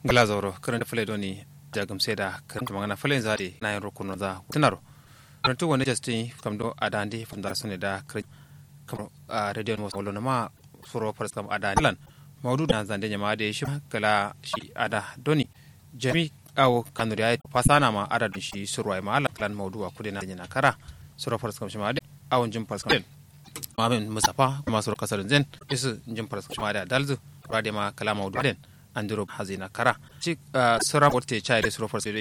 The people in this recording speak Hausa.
glazoro karanta fule doni jagam seda karanta magana fule zade na yin rukuno za tunaro karanta wani justin kamdo adandi from da sune da kam radio mo wolo ma suro faras kam adandi lan maudu na zande jama'a da shi kala shi ada doni jami awo kanuri ay fasana ma ada shi surwai ma ala klan maudu wa kudena jina kara suro faras kam shi ma awon jim faras kam mamin musafa kuma suro kasar zen isu jim faras kam da dalzu rade ma kala maudu den andiro hazina kara ci sura botte chai de suro forse